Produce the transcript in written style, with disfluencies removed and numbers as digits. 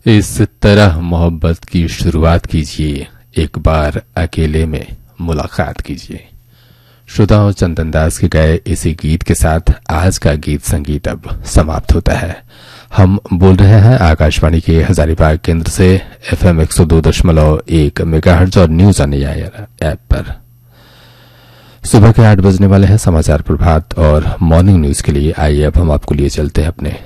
इस तरह मोहब्बत की शुरुआत कीजिए, एक बार अकेले में मुलाकात कीजिए। श्रोताओं, चंदन दास के गाए इसी गीत के साथ आज का गीत संगीत अब समाप्त होता है। हम बोल रहे हैं आकाशवाणी के हजारीबाग केंद्र से FM 102.1 मेगाहर्ट्ज और न्यूज ऑन एयर ऐप पर। सुबह के 8 बजने वाले हैं। समाचार प्रभात और मॉर्निंग न्यूज के लिए आइए अब हम आपको लिए चलते हैं अपने